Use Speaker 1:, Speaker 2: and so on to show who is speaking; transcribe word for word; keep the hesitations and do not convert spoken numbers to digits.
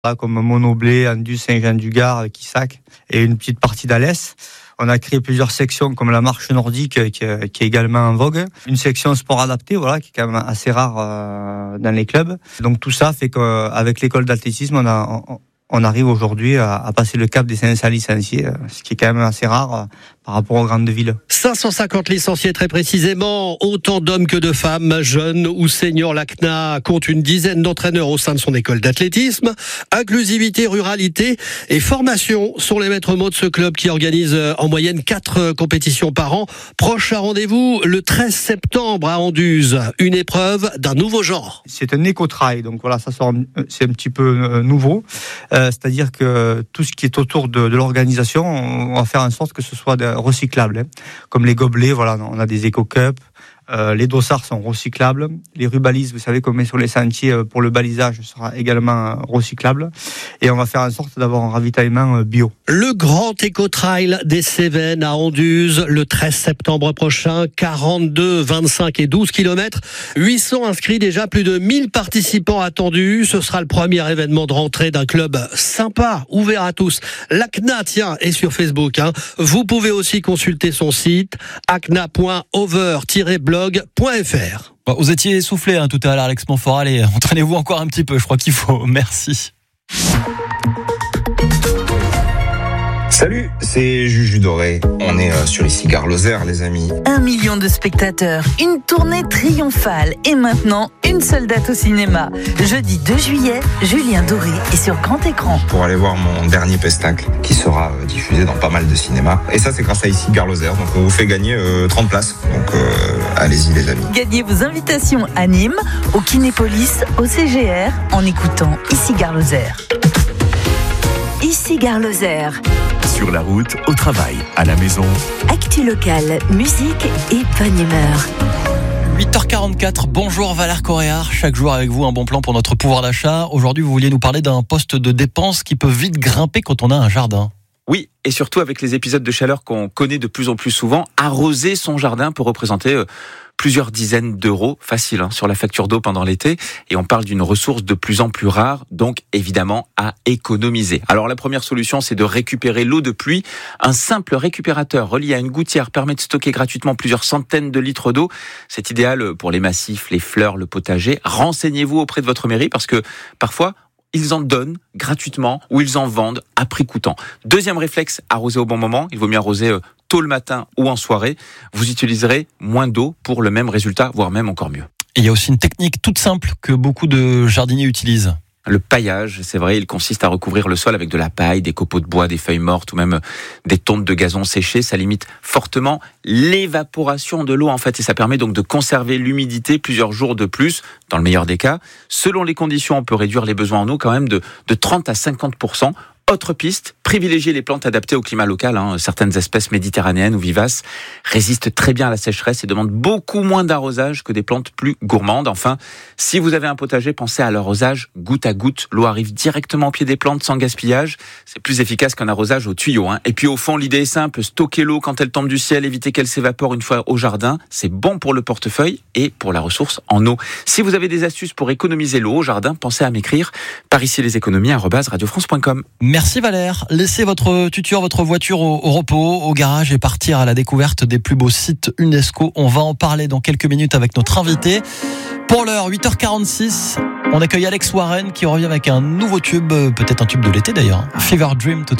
Speaker 1: comme Monoblé, Andus, Saint-Jean-du-Gard, Quissac et une petite partie d'Alès. On a créé plusieurs sections comme la marche nordique qui, qui est également en vogue. Une section sport adapté, voilà, qui est quand même assez rare euh, dans les clubs. Donc tout ça fait qu'avec l'école d'athlétisme, on, a, on, on arrive aujourd'hui à, à passer le cap des cinq cents licenciés, ce qui est quand même assez rare euh, par rapport aux grandes villes.
Speaker 2: cinq cent cinquante licenciés très précisément, autant d'hommes que de femmes, jeunes ou seniors. L'A C N A compte une dizaine d'entraîneurs au sein de son école d'athlétisme. Inclusivité, ruralité et formation sont les maîtres mots de ce club qui organise en moyenne quatre compétitions par an. Prochain rendez-vous le treize septembre à Anduze, une épreuve d'un nouveau genre.
Speaker 1: C'est un éco-trail, donc voilà, ça sort, c'est un petit peu nouveau. Euh, c'est-à-dire que tout ce qui est autour de, de l'organisation, on va faire en sorte que ce soit de, recyclables, hein. Comme les gobelets, voilà, on a des éco-cups, euh, les dossards sont recyclables, les rubalises, vous savez qu'on met sur les sentiers pour le balisage, sera également recyclable, et on va faire en sorte d'avoir un ravitaillement bio.
Speaker 2: Le grand éco-trail des Cévennes à Anduze, le treize septembre prochain, quarante-deux, vingt-cinq et douze kilomètres, huit cents inscrits déjà, plus de mille participants attendus. Ce sera le premier événement de rentrée d'un club sympa, ouvert à tous. L'A C N A, tiens, est sur Facebook, hein. Vous pouvez aussi consulter son site a c n a point over tiret blog point f r.
Speaker 3: Bon, vous étiez essoufflé hein, tout à l'heure, Alex Montfort. Allez, entraînez-vous encore un petit peu, je crois qu'il faut. Merci.
Speaker 4: Salut, c'est Juju Doré. On est euh, sur Ici Gare Lozère, les amis.
Speaker 5: Un million de spectateurs, une tournée triomphale et maintenant une seule date au cinéma. Jeudi deux juillet, Julien Doré est sur grand écran.
Speaker 4: Pour aller voir mon dernier pestacle qui sera euh, diffusé dans pas mal de cinémas. Et ça, c'est grâce à Ici Gare Lozère. Donc on vous fait gagner euh, trente places. Donc euh, allez-y, les amis.
Speaker 5: Gagnez vos invitations à Nîmes, au Kinépolis, au C G R en écoutant Ici Gare Lozère. Ici Gare Lozère.
Speaker 6: Sur la route, au travail, à la maison.
Speaker 5: Actu locale, musique et bonne humeur.
Speaker 3: huit heures quarante-quatre, bonjour Valère Coréard, chaque jour avec vous un bon plan pour notre pouvoir d'achat. Aujourd'hui vous vouliez nous parler d'un poste de dépense qui peut vite grimper quand on a un jardin.
Speaker 7: Oui, et surtout avec les épisodes de chaleur qu'on connaît de plus en plus souvent, arroser son jardin peut représenter euh, plusieurs dizaines d'euros, facile, hein, sur la facture d'eau pendant l'été. Et on parle d'une ressource de plus en plus rare, donc évidemment à économiser. Alors la première solution, c'est de récupérer l'eau de pluie. Un simple récupérateur relié à une gouttière permet de stocker gratuitement plusieurs centaines de litres d'eau. C'est idéal pour les massifs, les fleurs, le potager. Renseignez-vous auprès de votre mairie parce que parfois, ils en donnent gratuitement ou ils en vendent à prix coûtant. Deuxième réflexe, arroser au bon moment. Il vaut mieux arroser tôt le matin ou en soirée. Vous utiliserez moins d'eau pour le même résultat, voire même encore mieux.
Speaker 3: Et il y a aussi une technique toute simple que beaucoup de jardiniers utilisent.
Speaker 7: Le paillage, c'est vrai, il consiste à recouvrir le sol avec de la paille, des copeaux de bois, des feuilles mortes ou même des tontes de gazon séchées. Ça limite fortement l'évaporation de l'eau en fait et ça permet donc de conserver l'humidité plusieurs jours de plus, dans le meilleur des cas. Selon les conditions, on peut réduire les besoins en eau quand même de, de trente à cinquante pour cent. Autre piste, privilégier les plantes adaptées au climat local. Hein. Certaines espèces méditerranéennes ou vivaces résistent très bien à la sécheresse et demandent beaucoup moins d'arrosage que des plantes plus gourmandes. Enfin, si vous avez un potager, pensez à l'arrosage goutte à goutte. L'eau arrive directement au pied des plantes sans gaspillage. C'est plus efficace qu'un arrosage au tuyau. Hein. Et puis au fond, l'idée est simple, stocker l'eau quand elle tombe du ciel, éviter qu'elle s'évapore une fois au jardin. C'est bon pour le portefeuille et pour la ressource en eau. Si vous avez des astuces pour économiser l'eau au jardin, pensez à m'écrire par ici les économies arobase radio france point com.
Speaker 3: Merci Valère. Laissez votre tuture, votre voiture au, au repos, au garage et partir à la découverte des plus beaux sites UNESCO. On va en parler dans quelques minutes avec notre invité. Pour l'heure, huit heures quarante-six, on accueille Alex Warren qui revient avec un nouveau tube, peut-être un tube de l'été d'ailleurs. Fever Dream tout de suite.